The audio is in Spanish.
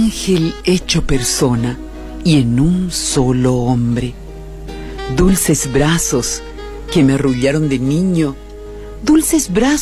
ángel hecho persona y en un solo hombre. Dulces brazos que me arrullaron de niño, dulces brazos